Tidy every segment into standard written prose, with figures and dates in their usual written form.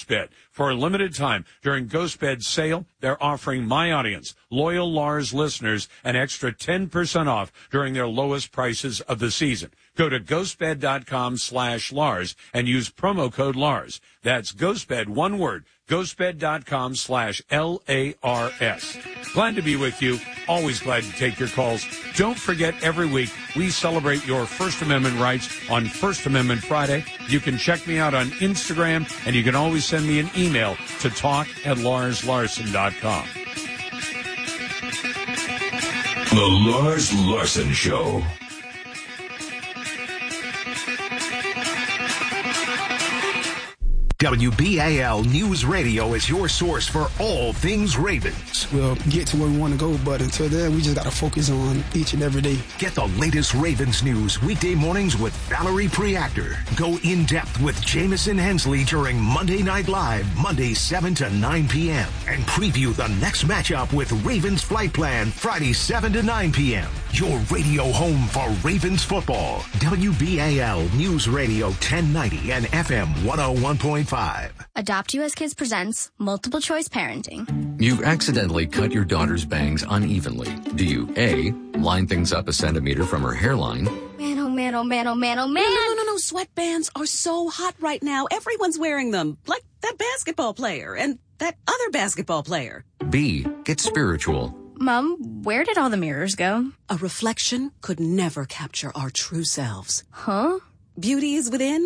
GhostBed. For a limited time during GhostBed's sale, they're offering my audience, loyal Lars listeners, an extra 10% off during their lowest prices of the season. Go to ghostbed.com/Lars and use promo code Lars. That's GhostBed, one word, ghostbed.com/LARS. Glad to be with you. Always glad to take your calls. Don't forget, every week we celebrate your First Amendment rights on First Amendment Friday. You can check me out on Instagram, and you can always send me an email to talk@LarsLarson.com. The Lars Larson Show. WBAL News Radio is your source for all things Ravens. We'll get to where we want to go, but until then, we just got to focus on each and every day. Get the latest Ravens news weekday mornings with Valerie Preactor. Go in-depth with Jamison Hensley during Monday Night Live, Mondays 7 to 9 p.m. And preview the next matchup with Ravens Flight Plan, Friday 7 to 9 p.m. Your radio home for Ravens football. WBAL News Radio 1090 and FM 101.5. Adopt US Kids presents Multiple Choice Parenting. You accidentally cut your daughter's bangs unevenly. Do you A, line things up a centimeter from her hairline? Man, oh man, oh man, oh man, oh man. No. Sweatbands are so hot right now. Everyone's wearing them. Like that basketball player and that other basketball player. B, get spiritual. Mom, where did all the mirrors go? A reflection could never capture our true selves. Huh? Beauty is within.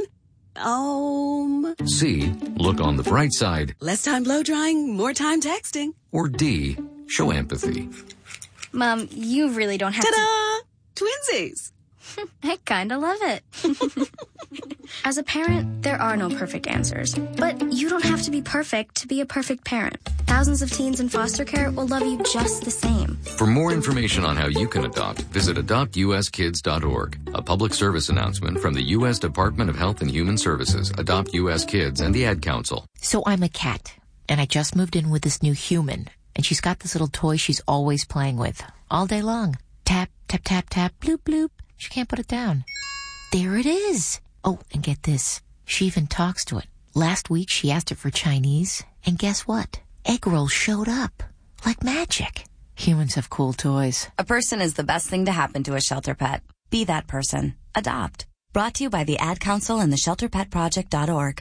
C, look on the bright side. Less time blow drying, more time texting. Or D, show empathy. Mom, you really don't have Ta-da! Twinsies. I kind of love it. As a parent, there are no perfect answers. But you don't have to be perfect to be a perfect parent. Thousands of teens in foster care will love you just the same. For more information on how you can adopt, visit adoptuskids.org. A public service announcement from the U.S. Department of Health and Human Services, Adopt U.S. Kids, and the Ad Council. So I'm a cat, and I just moved in with this new human, and she's got this little toy she's always playing with, all day long. Tap, tap, tap, tap, bloop, bloop. She can't put it down. There it is. Oh, and get this. She even talks to it. Last week, she asked it for Chinese, and guess what? Egg rolls showed up. Like magic. Humans have cool toys. A person is the best thing to happen to a shelter pet. Be that person. Adopt. Brought to you by the Ad Council and the ShelterPetProject.org.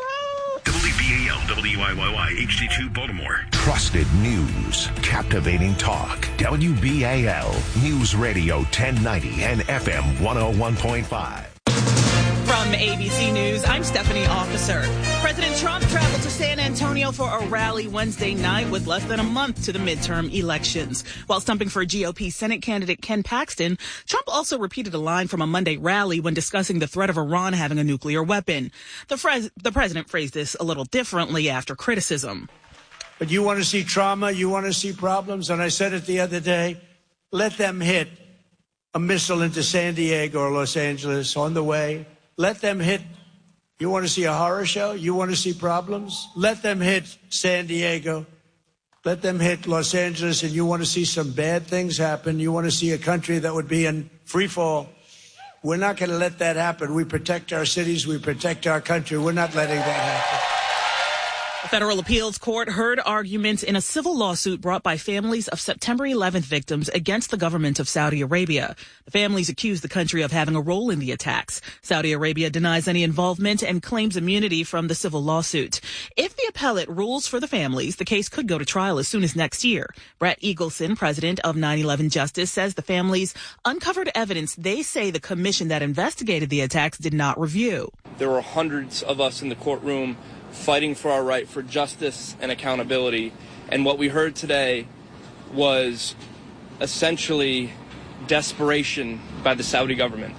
WBAL, WIYY, HD2 Baltimore. Trusted news. Captivating talk. WBAL News Radio 1090 and FM 101.5. From ABC News, I'm Stephanie Officer. President Trump traveled to San Antonio for a rally Wednesday night with less than a month to the midterm elections. While stumping for GOP Senate candidate Ken Paxton, Trump also repeated a line from a Monday rally when discussing the threat of Iran having a nuclear weapon. The president phrased this a little differently after criticism. But you want to see trauma, you want to see problems, and I said it the other day, let them hit a missile into San Diego or Los Angeles on the way. Let them hit. You want to see a horror show? You want to see problems? Let them hit San Diego. Let them hit Los Angeles, and you want to see some bad things happen. You want to see a country that would be in free fall. We're not going to let that happen. We protect our cities. We protect our country. We're not letting that happen. A federal appeals court heard arguments in a civil lawsuit brought by families of September 11th victims against the government of Saudi Arabia. The families accused the country of having a role in the attacks. Saudi Arabia denies any involvement and claims immunity from the civil lawsuit. If the appellate rules for the families, the case could go to trial as soon as next year. Brett Eagleson, president of 9/11 Justice, says the families uncovered evidence they say the commission that investigated the attacks did not review. There were hundreds of us in the courtroom fighting for our right for justice and accountability. And what we heard today was essentially desperation by the Saudi government.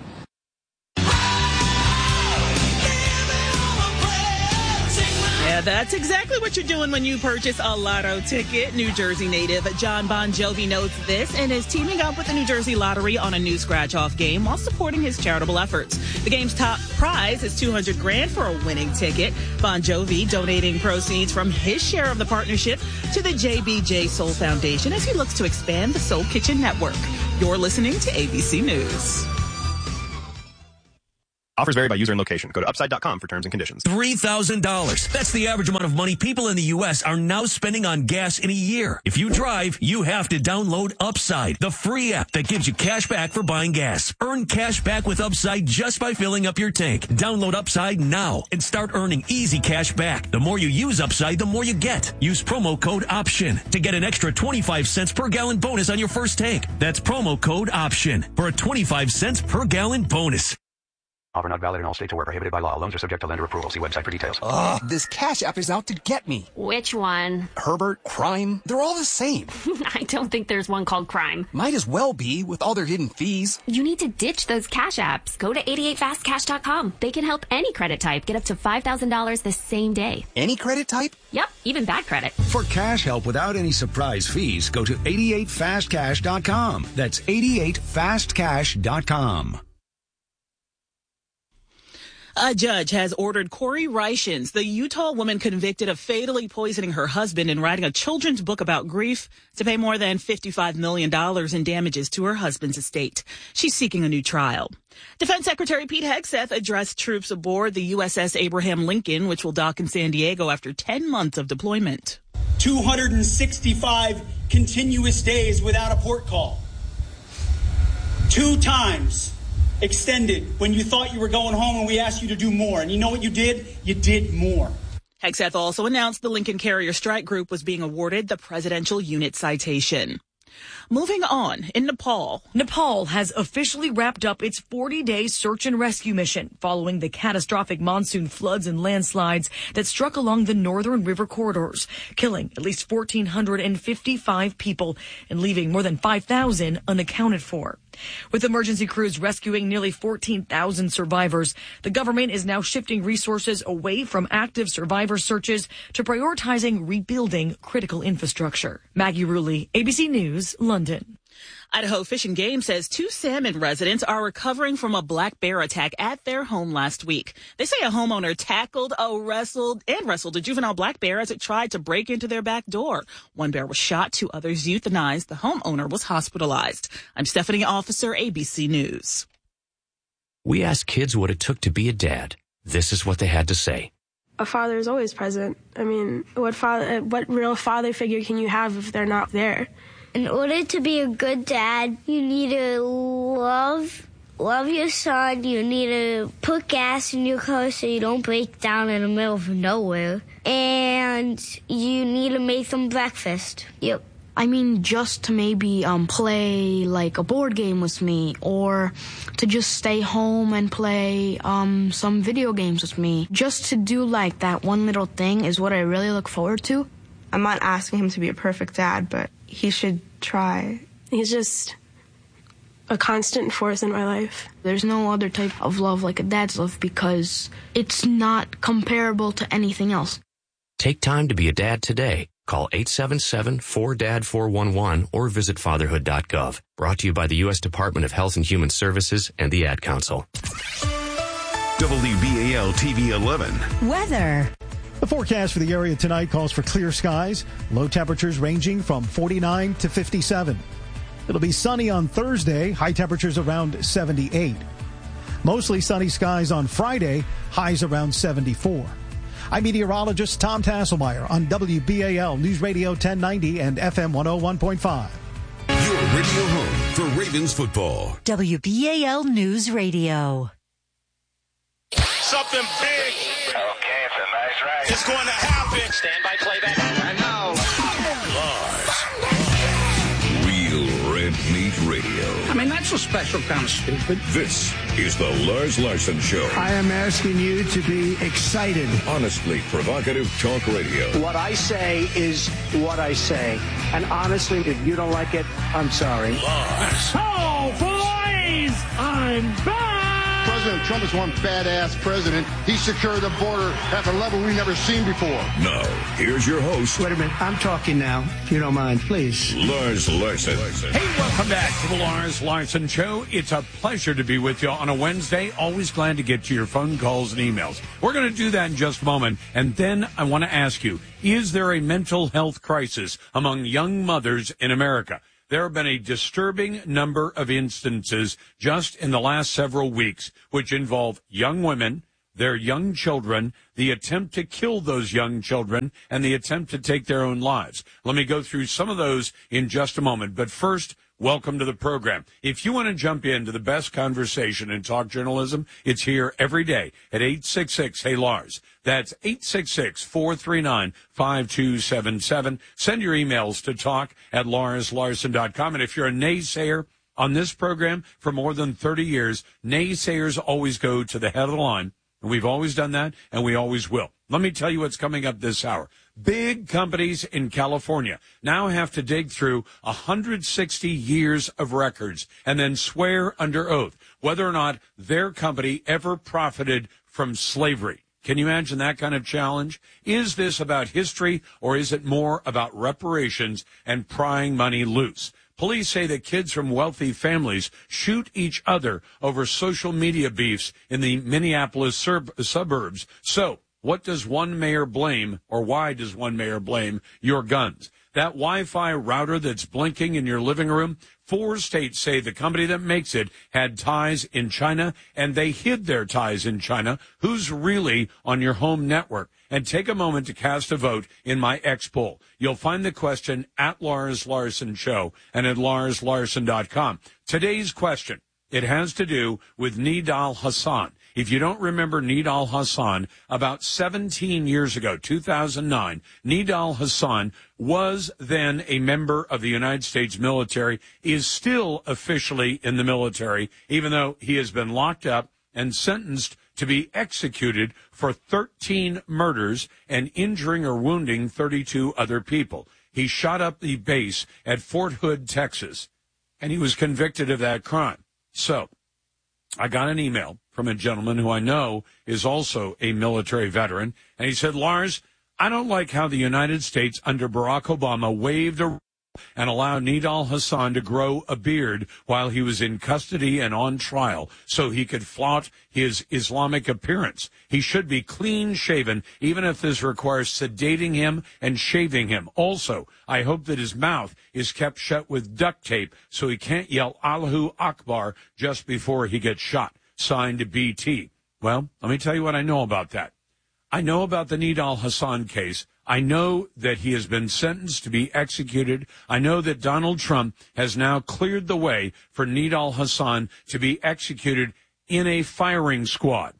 Yeah, that's exactly what you're doing when you purchase a lotto ticket. New Jersey native John Bon Jovi notes this and is teaming up with the New Jersey Lottery on a new scratch-off game while supporting his charitable efforts. The game's top prize is $200,000 for a winning ticket. Bon Jovi donating proceeds from his share of the partnership to the JBJ Soul Foundation as he looks to expand the Soul Kitchen network. You're listening to ABC News. Offers vary by user and location. Go to upside.com for terms and conditions. $3,000. That's the average amount of money people in the U.S. are now spending on gas in a year. If you drive, you have to download Upside, the free app that gives you cash back for buying gas. Earn cash back with Upside just by filling up your tank. Download Upside now and start earning easy cash back. The more you use Upside, the more you get. Use promo code OPTION to get an extra 25 cents per gallon bonus on your first tank. That's promo code OPTION for a 25 cents per gallon bonus. Offer not valid in all states or where prohibited by law. Loans are subject to lender approval. See website for details. This Cash App is out to get me. Which one? Herbert, Crime, they're all the same. I don't think there's one called Crime. Might as well be with all their hidden fees. You need to ditch those Cash Apps. Go to 88fastcash.com. They can help any credit type get up to $5,000 the same day. Any credit type? Yep, even bad credit. For cash help without any surprise fees, go to 88fastcash.com. That's 88fastcash.com. A judge has ordered Corey Reichens, the Utah woman convicted of fatally poisoning her husband and writing a children's book about grief, to pay more than $55 million in damages to her husband's estate. She's seeking a new trial. Defense Secretary Pete Hegseth addressed troops aboard the USS Abraham Lincoln, which will dock in San Diego after 10 months of deployment. 265 continuous days without a port call. 2 times extended when you thought you were going home and we asked you to do more. And you know what you did? You did more. Hegseth also announced the Lincoln Carrier Strike Group was being awarded the Presidential Unit Citation. Moving on, in Nepal. Nepal has officially wrapped up its 40-day search and rescue mission following the catastrophic monsoon floods and landslides that struck along the northern river corridors, killing at least 1,455 people and leaving more than 5,000 unaccounted for. With emergency crews rescuing nearly 14,000 survivors, the government is now shifting resources away from active survivor searches to prioritizing rebuilding critical infrastructure. Maggie Rulli, ABC News, London. Idaho Fish and Game says 2 Salmon residents are recovering from a black bear attack at their home last week. They say a homeowner tackled, wrestled a juvenile black bear as it tried to break into their back door. 1 bear was shot, 2 others euthanized. The homeowner was hospitalized. I'm Stephanie Officer, ABC News. We asked kids what it took to be a dad. This is what they had to say. A father is always present. I mean, what real father figure can you have if they're not there? In order to be a good dad, you need to love your son. You need to put gas in your car so you don't break down in the middle of nowhere. And you need to make them breakfast. Yep. I mean, just to maybe play like a board game with me, or to just stay home and play some video games with me. Just to do like that one little thing is what I really look forward to. I'm not asking him to be a perfect dad, but he should try. He's just a constant force in my life. There's no other type of love like a dad's love because it's not comparable to anything else. Take time to be a dad today. Call 877-4DAD-411 or visit fatherhood.gov. Brought to you by the U.S. Department of Health and Human Services and the Ad Council. WBAL TV 11. Weather. The forecast for the area tonight calls for clear skies, low temperatures ranging from 49 to 57. It'll be sunny on Thursday, high temperatures around 78. Mostly sunny skies on Friday, highs around 74. I'm meteorologist Tom Tasselmeyer on WBAL News Radio 1090 and FM 101.5. Your radio home for Ravens football. WBAL News Radio. Something big. Okay, it's a nice ride. It's going to happen. Stand by playback. I know. Lars. Real Red Meat Radio. I mean, that's a special kind of stupid. This is the Lars Larson Show. I am asking you to be excited. Honestly provocative talk radio. What I say is what I say. And honestly, if you don't like it, I'm sorry. Lars. Oh, boys! I'm back! President Trump is one badass president. He secured the border at a level we've never seen before. Now, here's your host. Wait a minute. I'm talking now, if you don't mind, please. Lars Larson. Hey, welcome back to the Lars Larson Show. It's a pleasure to be with you on a Wednesday. Always glad to get to your phone calls and emails. We're going to do that in just a moment. And then I want to ask you, is there a mental health crisis among young mothers in America? There have been a disturbing number of instances just in the last several weeks which involve young women, their young children, the attempt to kill those young children, and the attempt to take their own lives. Let me go through some of those in just a moment. But first, welcome to the program. If you want to jump into the best conversation in talk journalism, it's here every day at 866-HEY-LARS. That's 866-439-5277. Send your emails to talk@LarsLarson.com. And if you're a naysayer on this program for more than 30 years, naysayers always go to the head of the line. And we've always done that, and we always will. Let me tell you what's coming up this hour. Big companies in California now have to dig through 160 years of records and then swear under oath whether or not their company ever profited from slavery. Can you imagine that kind of challenge? Is this about history, or is it more about reparations and prying money loose? Police say that kids from wealthy families shoot each other over social media beefs in the Minneapolis suburbs. So, what does one mayor blame, or why does one mayor blame your guns? That Wi-Fi router that's blinking in your living room, 4 states say the company that makes it had ties in China, and they hid their ties in China. Who's really on your home network? And take a moment to cast a vote in my X poll. You'll find the question at Lars Larson Show and at LarsLarson.com. Today's question, it has to do with Nidal Hasan. If you don't remember Nidal Hasan, about 17 years ago, 2009, Nidal Hasan was then a member of the United States military, is still officially in the military, even though he has been locked up and sentenced to be executed for 13 murders and injuring or wounding 32 other people. He shot up the base at Fort Hood, Texas, and he was convicted of that crime. So I got an email from a gentleman who I know is also a military veteran, and he said, Lars, I don't like how the United States under Barack Obama waived a and allowed Nidal Hasan to grow a beard while he was in custody and on trial so he could flaunt his Islamic appearance. He should be clean-shaven, even if this requires sedating him and shaving him. Also, I hope that his mouth is kept shut with duct tape so he can't yell Allahu Akbar just before he gets shot. Signed, BT. Well, let me tell you what I know about that. I know about the Nidal Hasan case. I know that he has been sentenced to be executed. I know that Donald Trump has now cleared the way for Nidal Hasan to be executed in a firing squad.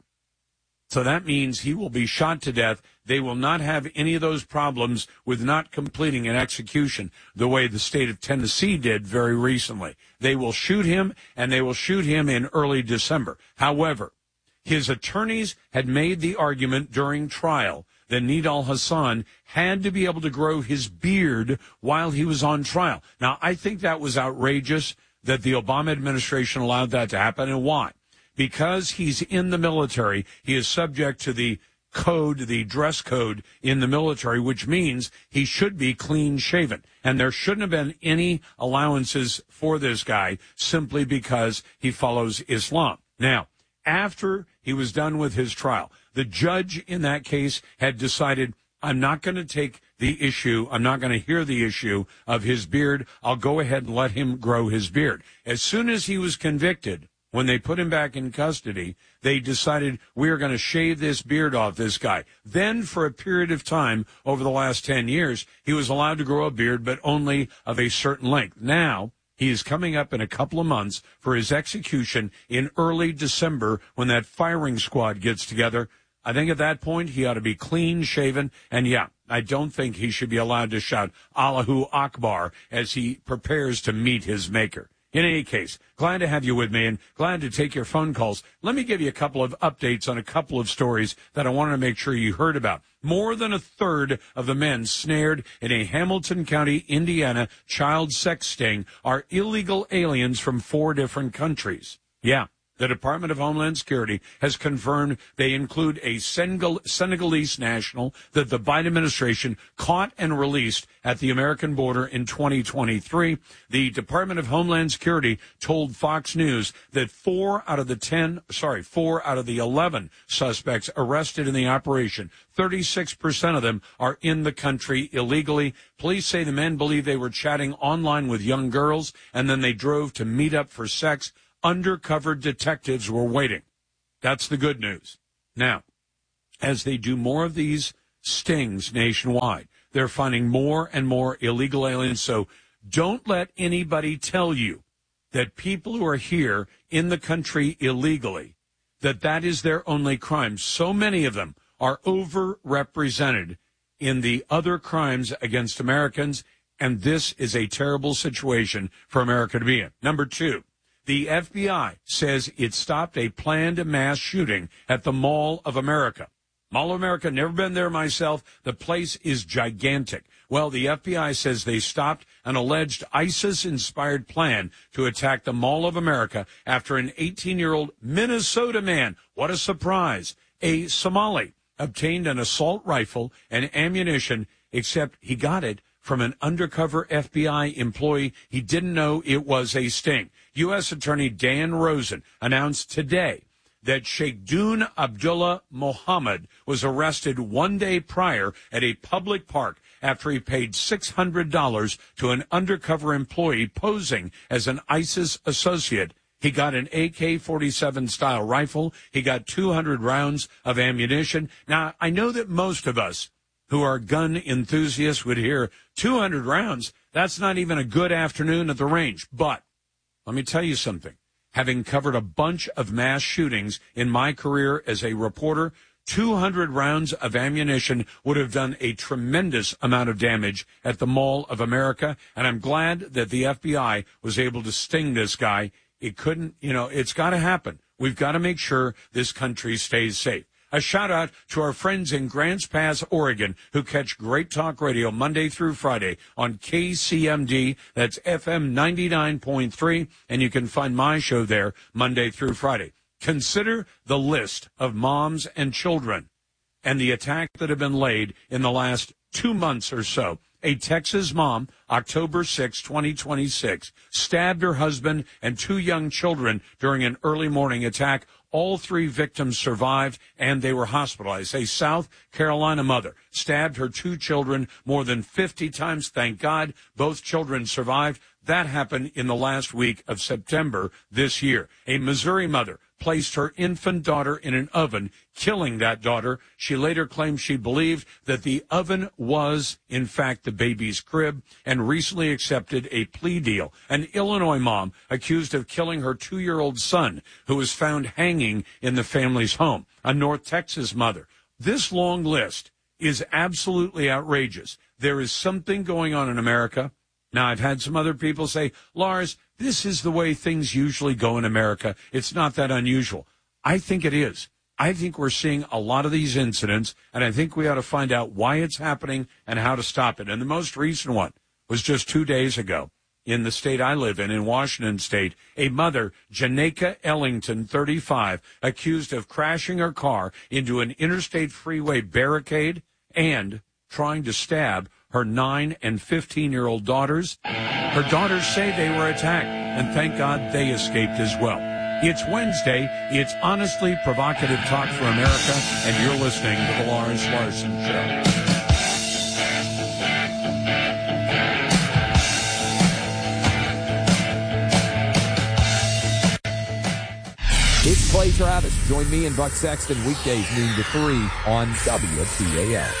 So that means he will be shot to death. They will not have any of those problems with not completing an execution the way the state of Tennessee did very recently. They will shoot him, and they will shoot him in early December. However, his attorneys had made the argument during trial that Nidal Hasan had to be able to grow his beard while he was on trial. Now, I think that was outrageous that the Obama administration allowed that to happen. And why? Because he's in the military, he is subject to the code, the dress code in the military, which means he should be clean-shaven. And there shouldn't have been any allowances for this guy simply because he follows Islam. Now, after he was done with his trial, the judge in that case had decided, I'm not going to take the issue, I'm not going to hear the issue of his beard. I'll go ahead and let him grow his beard. As soon as he was convicted, when they put him back in custody, they decided, we are going to shave this beard off this guy. Then for a period of time over the last 10 years, he was allowed to grow a beard, but only of a certain length. Now, he is coming up in a couple of months for his execution in early December when that firing squad gets together. I think at that point he ought to be clean-shaven. And, yeah, I don't think he should be allowed to shout Allahu Akbar as he prepares to meet his maker. In any case, glad to have you with me and glad to take your phone calls. Let me give you a couple of updates on a couple of stories that I wanted to make sure you heard about. More than a third of the men snared in a Hamilton County, Indiana child sex sting are illegal aliens from 4 different countries. Yeah, The Department of Homeland Security has confirmed they include a Senegalese national that the Biden administration caught and released at the American border in 2023. The Department of Homeland Security told Fox News that 4 out of the 11 suspects arrested in the operation, 36% of them are in the country illegally. Police say the men believe they were chatting online with young girls, and then they drove to meet up for sex. Undercover detectives were waiting. That's the good news. Now, as they do more of these stings nationwide, they're finding more and more illegal aliens. So don't let anybody tell you that people who are here in the country illegally, that is their only crime. So many of them are overrepresented in the other crimes against Americans, and this is a terrible situation for America to be in. Number 2. The FBI says it stopped a planned mass shooting at the Mall of America. Mall of America, never been there myself. The place is gigantic. Well, the FBI says they stopped an alleged ISIS-inspired plan to attack the Mall of America after an 18-year-old Minnesota man, what a surprise, a Somali, obtained an assault rifle and ammunition, except he got it from an undercover FBI employee. He didn't know it was a sting. U.S. Attorney Dan Rosen announced today that Sheikh Dun Abdullah Mohammed was arrested 1 day prior at a public park after he paid $600 to an undercover employee posing as an ISIS associate. He got an AK-47 style rifle. He got 200 rounds of ammunition. Now, I know that most of us who are gun enthusiasts would hear 200 rounds. That's not even a good afternoon at the range. But let me tell you something. Having covered a bunch of mass shootings in my career as a reporter, 200 rounds of ammunition would have done a tremendous amount of damage at the Mall of America. And I'm glad that the FBI was able to sting this guy. It couldn't, it's got to happen. We've got to make sure this country stays safe. A shout-out to our friends in Grants Pass, Oregon, who catch Great Talk Radio Monday through Friday on KCMD. That's FM 99.3, and you can find my show there Monday through Friday. Consider the list of moms and children and the attack that have been laid in the last 2 months or so. A Texas mom, October 6, 2026, stabbed her husband and 2 young children during an early morning attack. All 3 victims survived, and they were hospitalized. A South Carolina mother stabbed her 2 children more than 50 times. Thank God both children survived. That happened in the last week of September this year. A Missouri mother placed her infant daughter in an oven, killing that daughter. She later claimed she believed that the oven was, in fact, the baby's crib, and recently accepted a plea deal. An Illinois mom accused of killing her 2-year-old son, who was found hanging in the family's home. A North Texas mother. This long list is absolutely outrageous. There is something going on in America. Now, I've had some other people say, Lars, this is the way things usually go in America. It's not that unusual. I think it is. I think we're seeing a lot of these incidents, and I think we ought to find out why it's happening and how to stop it. And the most recent one was just 2 days ago in the state I live in Washington State. A mother, Janeka Ellington, 35, accused of crashing her car into an interstate freeway barricade and trying to stab her 9 and 15-year-old daughters. Her daughters say they were attacked, and thank God they escaped as well. It's Wednesday. It's honestly provocative talk for America, and you're listening to The Lars Larson Show. It's Clay Travis. Join me and Buck Sexton weekdays noon to 3 on WTAL.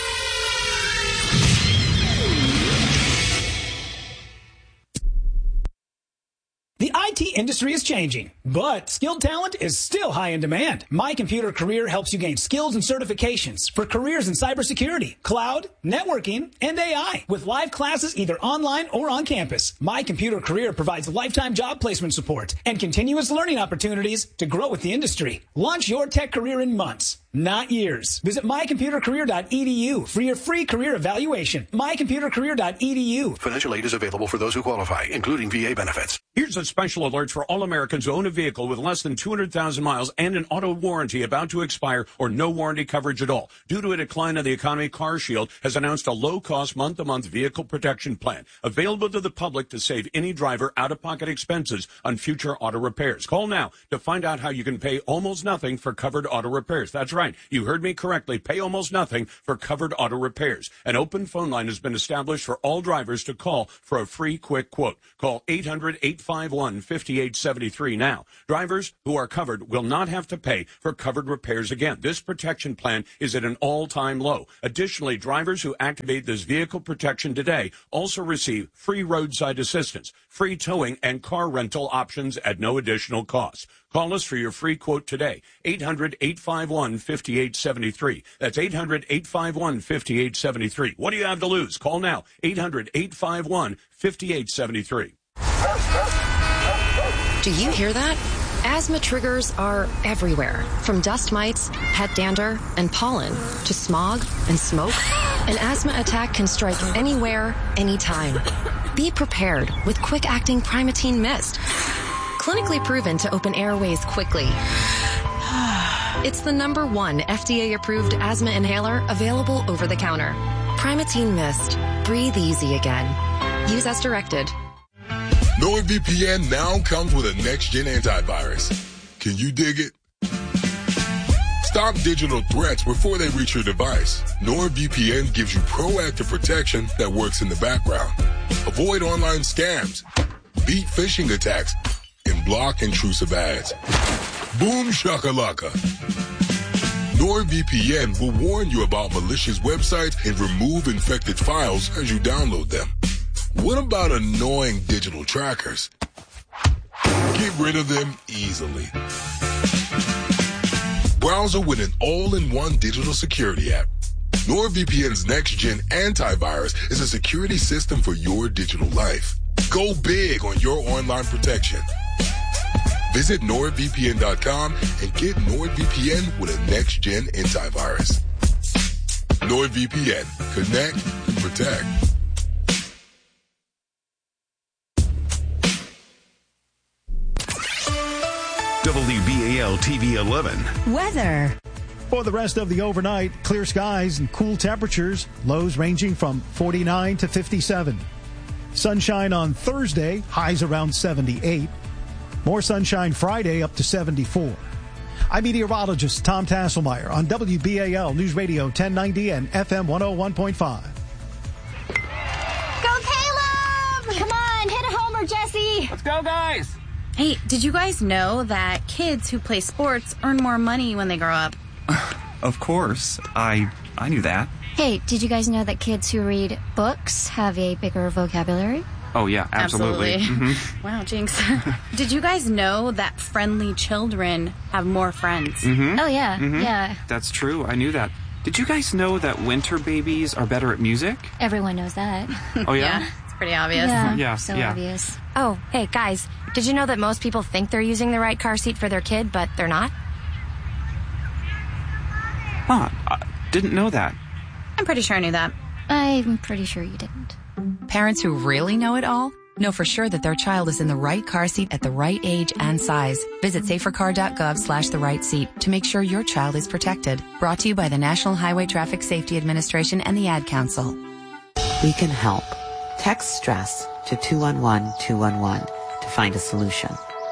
The IT industry is changing, but skilled talent is still high in demand. My Computer Career helps you gain skills and certifications for careers in cybersecurity, cloud, networking, and AI with live classes either online or on campus. My Computer Career provides lifetime job placement support and continuous learning opportunities to grow with the industry. Launch your tech career in months. not years. Visit mycomputercareer.edu for your free career evaluation. mycomputercareer.edu. Financial aid is available for those who qualify, including VA benefits. Here's a special alert for all Americans who own a vehicle with less than 200,000 miles and an auto warranty about to expire or no warranty coverage at all. Due to a decline in the economy, CarShield has announced a low-cost month-to-month vehicle protection plan available to the public to save any driver out-of-pocket expenses on future auto repairs. Call now to find out how you can pay almost nothing for covered auto repairs. That's right. You heard me correctly. Pay almost nothing for covered auto repairs. An open phone line has been established for all drivers to call for a free quick quote. Call 800-851-5873 now. Drivers who are covered will not have to pay for covered repairs again. This protection plan is at an all-time low. Additionally, drivers who activate this vehicle protection today also receive free roadside assistance, free towing, and car rental options at no additional cost. Call us for your free quote today. 800-851-5873. That's 800-851-5873. What do you have to lose? Call now. 800-851-5873. Do you hear that? Asthma triggers are everywhere, from dust mites, pet dander, and pollen, to smog and smoke. An asthma attack can strike anywhere, anytime. Be prepared with quick-acting Primatene Mist. Clinically proven to open airways quickly. It's the #1 FDA-approved asthma inhaler available over the counter. Primatene Mist. Breathe easy again. Use as directed. NordVPN now comes with a next-gen antivirus. Can you dig it? Stop digital threats before they reach your device. NordVPN gives you proactive protection that works in the background. Avoid online scams, beat phishing attacks, and block intrusive ads. Boom shakalaka. NordVPN will warn you about malicious websites and remove infected files as you download them. What about annoying digital trackers? Get rid of them easily. Browser with an all-in-one digital security app. NordVPN's next-gen antivirus is a security system for your digital life. Go big on your online protection. Visit NordVPN.com and get NordVPN with a next-gen antivirus. NordVPN. Connect and protect. WBAL TV 11. Weather. For the rest of the overnight, clear skies and cool temperatures, lows ranging from 49 to 57. Sunshine on Thursday, highs around 78. More sunshine Friday up to 74. I'm meteorologist Tom Tasselmeyer on WBAL News Radio 1090 and FM 101.5. Go Caleb! Come on, hit a homer, Jesse. Let's go, guys. Hey, did you guys know that kids who play sports earn more money when they grow up? Of course. I knew that. Hey, did you guys know that kids who read books have a bigger vocabulary? Oh, yeah, absolutely. Mm-hmm. Wow, jinx. Did you guys know that friendly children have more friends? Mm-hmm. Oh, yeah, mm-hmm. yeah. That's true. I knew that. Did you guys know that winter babies are better at music? Everyone knows that. Oh, yeah? Yeah, it's pretty obvious. Yeah, so yeah. obvious. Oh, hey, guys, did you know that most people think they're using the right car seat for their kid, but they're not? Huh, I didn't know that. I'm pretty sure I knew that. I'm pretty sure you didn't. Parents who really know it all know for sure that their child is in the right car seat at the right age and size. Visit safercar.gov/the right seat to make sure your child is protected. Brought to you by the National Highway Traffic Safety Administration and the Ad Council. We can help. Text STRESS to 211-211 to find a solution.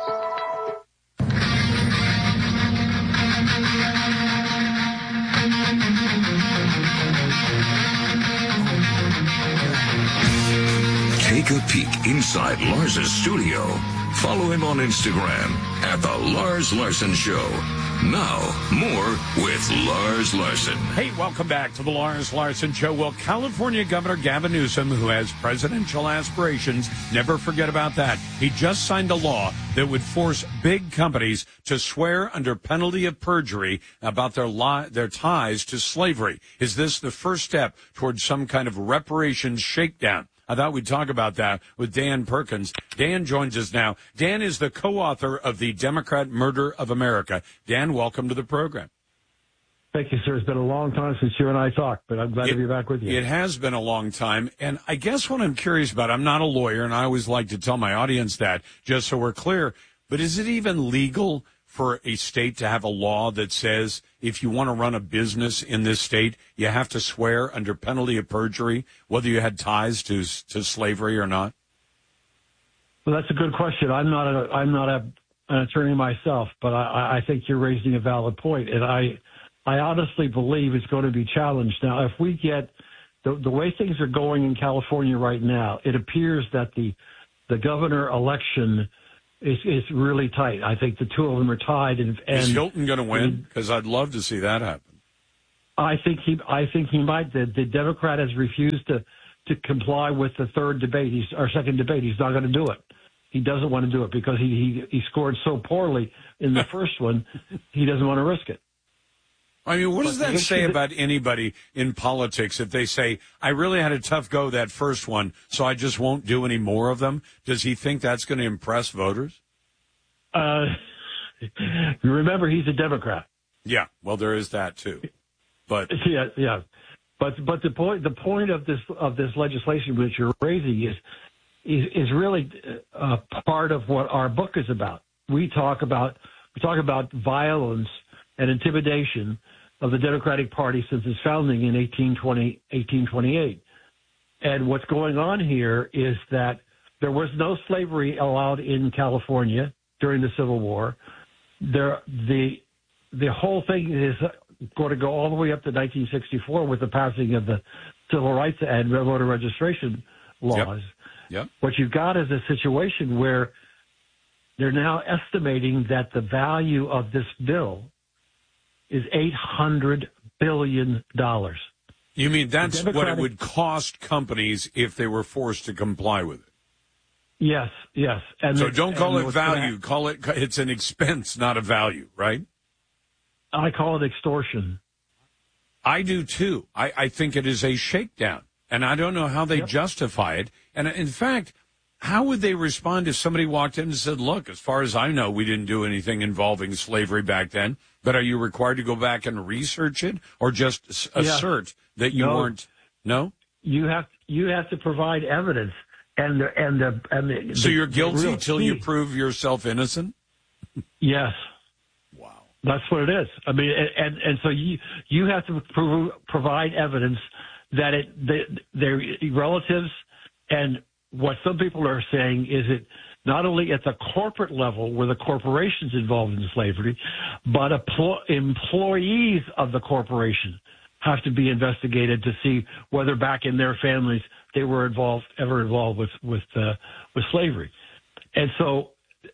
Take a peek inside Lars's studio. Follow him on Instagram at The Lars Larson Show. Now, more with Lars Larson. Hey, welcome back to The Lars Larson Show. Well, California Governor Gavin Newsom, who has presidential aspirations, never forget about that. He just signed a law that would force big companies to swear under penalty of perjury about their ties to slavery. Is this the first step towards some kind of reparations shakedown? I thought we'd talk about that with Dan Perkins. Dan joins us now. Dan is the co-author of The Democrat Murder of America. Dan, welcome to the program. Thank you, sir. It's been a long time since you and I talked, but I'm glad to be back with you. It has been a long time, and I guess what I'm curious about, I'm not a lawyer, and I always like to tell my audience that, just so we're clear, but is it even legal for a state to have a law that says if you want to run a business in this state, you have to swear under penalty of perjury, whether you had ties to slavery or not? Well, that's a good question. I'm not an attorney myself, but I think you're raising a valid point, and I honestly believe it's going to be challenged. Now, if we get the way things are going in California right now, it appears that the governor election is really tight. I think the two of them are tied. And is Hilton going to win? Because I'd love to see that happen. I think he might. The Democrat has refused to comply with the third debate. Second debate. He's not going to do it. He doesn't want to do it because he scored so poorly in the first one. He doesn't want to risk it. I mean, what does that say about anybody in politics if they say, I really had a tough go that first one, so I just won't do any more of them? Does he think that's going to impress voters? Remember, he's a Democrat. Yeah, well, there is that too. But yeah. But the point of this legislation which you're raising is really part of what our book is about. We talk about violence and intimidation of the Democratic Party since its founding in 1828. And what's going on here is that there was no slavery allowed in California during the Civil War. The whole thing is going to go all the way up to 1964 with the passing of the Civil Rights and voter registration laws. Yep. What you've got is a situation where they're now estimating that the value of this bill is $800 billion. You mean that's what it would cost companies if they were forced to comply with it? Yes. And so don't call it value. It's an expense, not a value, right? I call it extortion. I do, too. I think it is a shakedown, and I don't know how they justify it. And, in fact, how would they respond if somebody walked in and said, look, as far as I know, we didn't do anything involving slavery back then, but are you required to go back and research it or just assert that you weren't? No? You have to provide evidence. So you're guilty till you prove yourself innocent? Yes. Wow. That's what it is. I mean, and so you have to provide evidence that their relatives, and what some people are saying is it not only at the corporate level where the corporation's involved in slavery, but employees of the corporation have to be investigated to see whether back in their families they were ever involved with slavery. And so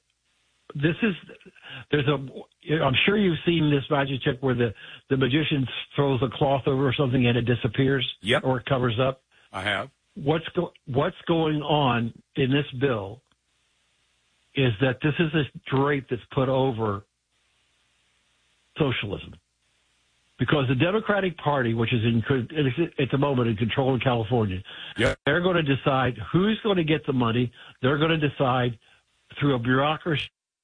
I'm sure you've seen this magic trick where the magician throws a cloth over something and it disappears. Yep. Or it covers up. I have. What's going on in this bill is that this is a drape that's put over socialism. Because the Democratic Party, which is at the moment in control in California, they're going to decide who's going to get the money. They're going to decide through a bureaucracy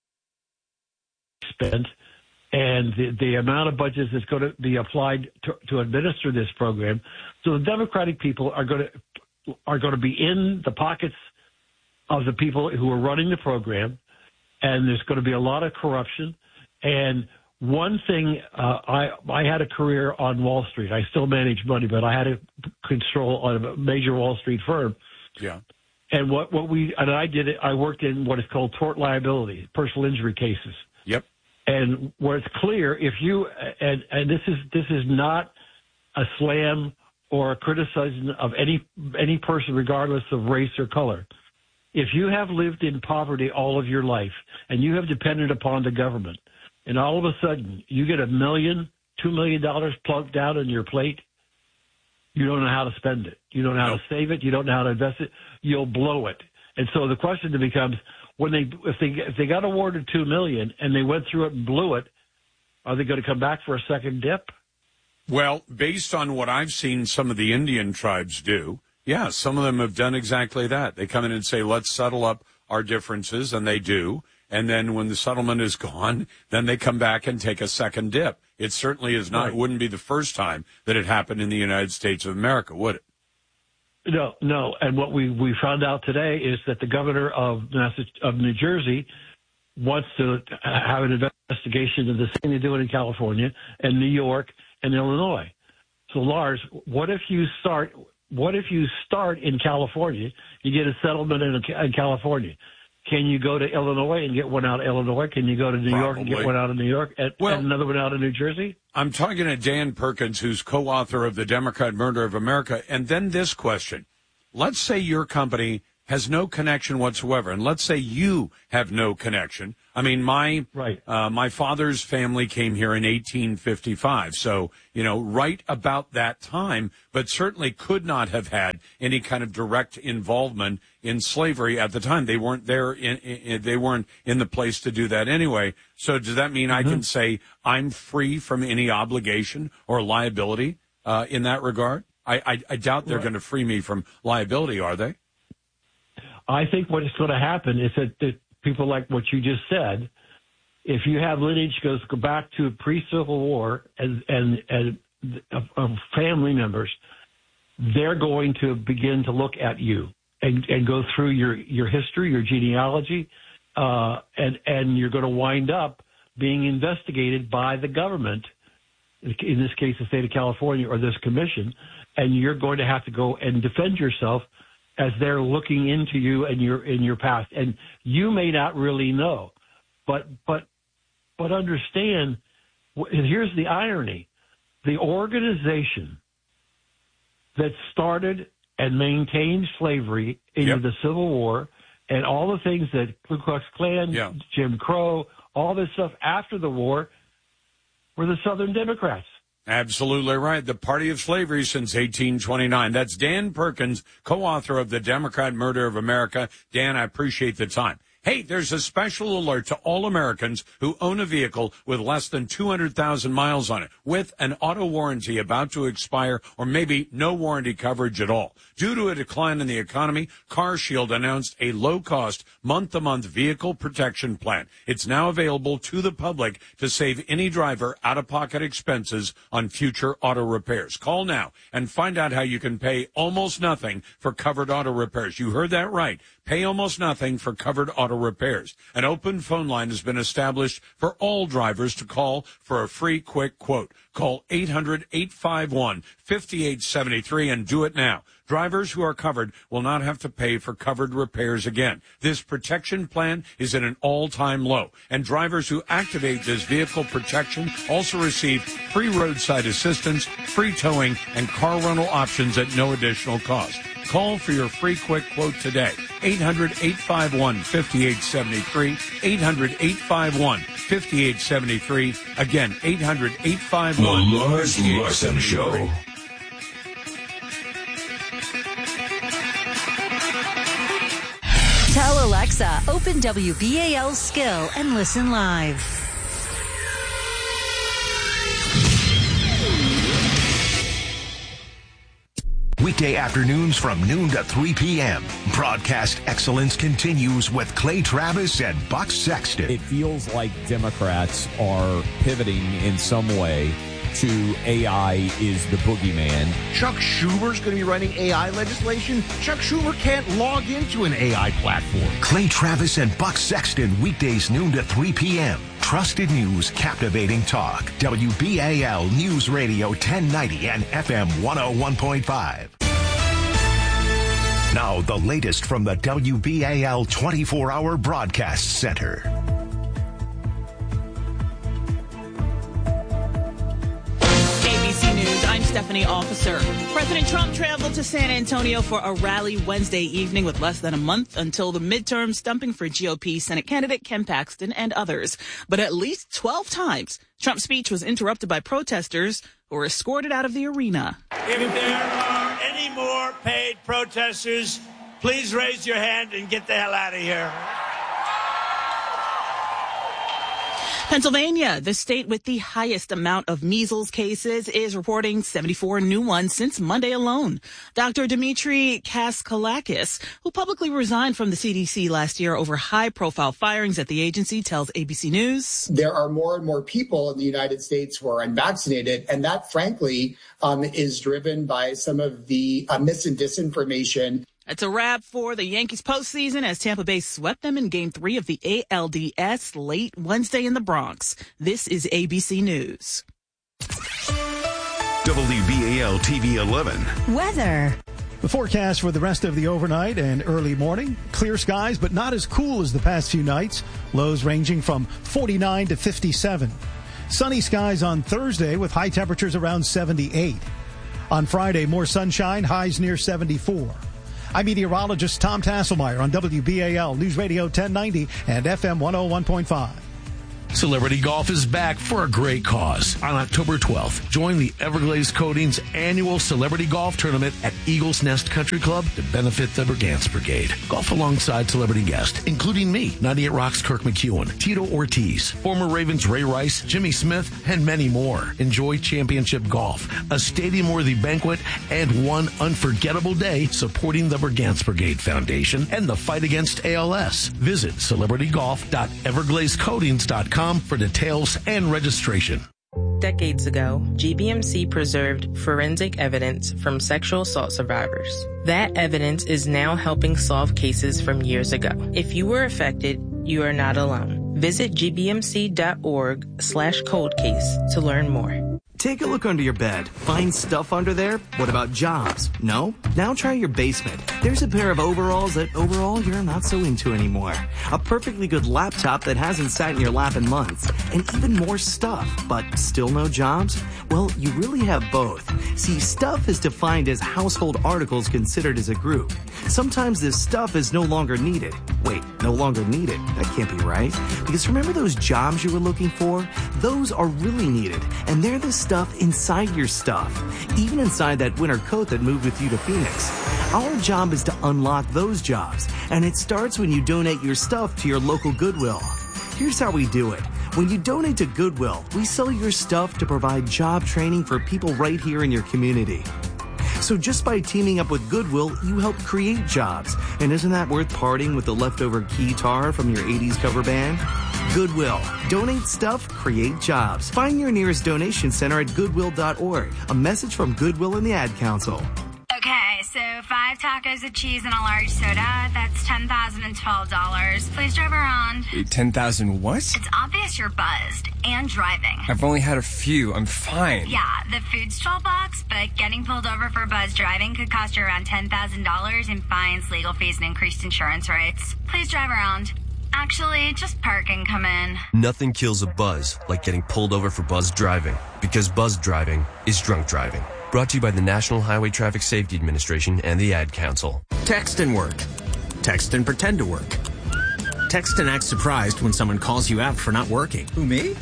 spent and the amount of budgets that's going to be applied to administer this program. So the Democratic people are going to be in the pockets of the people who are running the program, and there's going to be a lot of corruption. And one thing, I had a career on Wall Street. I still manage money, but I had a control on a major Wall Street firm. Yeah. And I worked in what is called tort liability, personal injury cases. Yep. And where it's clear, if you and this is not a slam or a criticism of any person, regardless of race or color. If you have lived in poverty all of your life and you have depended upon the government, and all of a sudden you get $1 million, $2 million plugged down on your plate, you don't know how to spend it. You don't know how to save it. You don't know how to invest it. You'll blow it. And so the question then becomes, if they got awarded $2 million and they went through it and blew it, are they going to come back for a second dip? Well, based on what I've seen some of the Indian tribes do, yeah, some of them have done exactly that. They come in and say, let's settle up our differences, and they do. and then when the settlement is gone, then they come back and take a second dip. It certainly is not. Right. It wouldn't be the first time that it happened in the United States of America, would it? No. And what we found out today is that the governor of New Jersey wants to have an investigation of the same they do it in California and New York and Illinois. So, Lars, what if you start in California, you get a settlement in California? Can you go to Illinois and get one out of Illinois? Can you go to New York and get one out of New York and another one out of New Jersey? I'm talking to Dan Perkins, who's co-author of The Democrat Murder of America. And then this question. Let's say your company has no connection whatsoever, and let's say you have no connection. I mean, my father's family came here in 1855, so, right about that time, but certainly could not have had any kind of direct involvement in slavery at the time. They weren't there, they weren't in the place to do that anyway. So does that mean I can say I'm free from any obligation or liability in that regard? I doubt they're going to free me from liability, are they? I think what is going to happen is that people like what you just said, if you have lineage goes back to pre-Civil War and family members, they're going to begin to look at you and go through your history, your genealogy, and you're going to wind up being investigated by the government, in this case the state of California or this commission, and you're going to have to go and defend yourself as they're looking into you and your past. And you may not really know, but understand, and here's the irony, the organization that started and maintained slavery into the Civil War and all the things that Ku Klux Klan, Jim Crow, all this stuff after the war were the Southern Democrats. Absolutely right. The party of slavery since 1829. That's Dan Perkins, co-author of The Democrat Murder of America. Dan, I appreciate the time. Hey, there's a special alert to all Americans who own a vehicle with less than 200,000 miles on it, with an auto warranty about to expire or maybe no warranty coverage at all. Due to a decline in the economy, CarShield announced a low-cost, month-to-month vehicle protection plan. It's now available to the public to save any driver out-of-pocket expenses on future auto repairs. Call now and find out how you can pay almost nothing for covered auto repairs. You heard that right. Pay almost nothing for covered auto repairs. An open phone line has been established for all drivers to call for a free quick quote. Call 800-851-5873 and do it now. Drivers who are covered will not have to pay for covered repairs again. This protection plan is at an all-time low, and drivers who activate this vehicle protection also receive free roadside assistance, free towing, and car rental options at no additional cost. Call for your free quick quote today. 800-851-5873. 800-851-5873. Again, 800-851. The Lars Larson Show. Tell Alexa, open WBAL Skill and listen live. Weekday afternoons from noon to 3 p.m. Broadcast excellence continues with Clay Travis and Buck Sexton. It feels like Democrats are pivoting in some way to AI is the boogeyman. Chuck Schumer's going to be writing AI legislation. Chuck Schumer can't log into an AI platform. Clay Travis and Buck Sexton, weekdays noon to 3 p.m. Trusted news, captivating talk. WBAL News Radio 1090 and FM 101.5. Now, the latest from the WBAL 24-hour broadcast center. ABC News, I'm Stephanie Officer. President Trump traveled to San Antonio for a rally Wednesday evening with less than a month until the midterm, stumping for GOP Senate candidate Ken Paxton and others. But at least 12 times, Trump's speech was interrupted by protesters who were escorted out of the arena. If there are any more paid protesters, please raise your hand and get the hell out of here. Pennsylvania, the state with the highest amount of measles cases, is reporting 74 new ones since Monday alone. Dr. Dimitri Kaskalakis, who publicly resigned from the CDC last year over high-profile firings at the agency, tells ABC News. There are more and more people in the United States who are unvaccinated, and that, frankly, is driven by some of the mis and disinformation. That's a wrap for the Yankees postseason as Tampa Bay swept them in Game 3 of the ALDS late Wednesday in the Bronx. This is ABC News. WBAL TV 11. Weather. The forecast for the rest of the overnight and early morning. Clear skies, but not as cool as the past few nights. Lows ranging from 49 to 57. Sunny skies on Thursday with high temperatures around 78. On Friday, more sunshine, highs near 74. I'm meteorologist Tom Tasselmeyer on WBAL News Radio 1090 and FM 101.5. Celebrity Golf is back for a great cause. On October 12th, join the Everglades Coatings annual Celebrity Golf Tournament at Eagles Nest Country Club to benefit the Brigance Brigade. Golf alongside celebrity guests, including me, 98 Rock's Kirk McEwen, Tito Ortiz, former Ravens Ray Rice, Jimmy Smith, and many more. Enjoy championship golf, a stadium-worthy banquet, and one unforgettable day supporting the Brigance Brigade Foundation and the fight against ALS. Visit celebritygolf.evergladescoatings.com for details and registration. Decades ago, GBMC preserved forensic evidence from sexual assault survivors. That evidence is now helping solve cases from years ago. If you were affected, you are not alone. Visit gbmc.org/coldcase to learn more. Take a look under your bed. Find stuff under there? What about jobs? No? Now try your basement. There's a pair of overalls that overall you're not so into anymore. A perfectly good laptop that hasn't sat in your lap in months. And even more stuff, but still no jobs? Well, you really have both. See, stuff is defined as household articles considered as a group. Sometimes this stuff is no longer needed. Wait, no longer needed? That can't be right. Because remember those jobs you were looking for? Those are really needed. And they're the stuff inside your stuff, even inside that winter coat that moved with you to Phoenix. Our job is to unlock those jobs, and it starts when you donate your stuff to your local Goodwill. Here's how we do it. When you donate to Goodwill, we sell your stuff to provide job training for people right here in your community. So just by teaming up with Goodwill, you help create jobs. And isn't that worth parting with the leftover guitar from your 80s cover band? Goodwill. Donate stuff, create jobs. Find your nearest donation center at goodwill.org. A message from Goodwill and the Ad Council. Okay, so 5 tacos of cheese and a large soda. That's $10,012. Please drive around. Wait, 10,000 what? It's obvious you're buzzed and driving. I've only had a few. I'm fine. Yeah, the food's $12, but getting pulled over for buzz driving could cost you around $10,000 in fines, legal fees, and increased insurance rates. Please drive around. Actually, just park and come in. Nothing kills a buzz like getting pulled over for buzz driving, because buzz driving is drunk driving. Brought to you by the National Highway Traffic Safety Administration and the Ad Council. Text and work. Text and pretend to work. Text and act surprised when someone calls you out for not working. Who, me?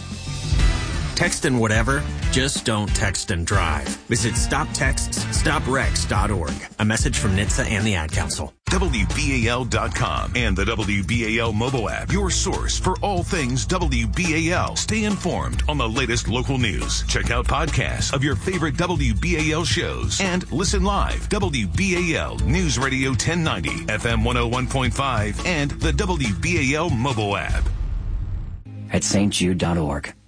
Text and whatever, just don't text and drive. Visit StopTextsStopWrecks.org. A message from NHTSA and the Ad Council. WBAL.com and the WBAL mobile app, your source for all things WBAL. Stay informed on the latest local news. Check out podcasts of your favorite WBAL shows and listen live. WBAL News Radio 1090, FM 101.5, and the WBAL mobile app. At stjude.org.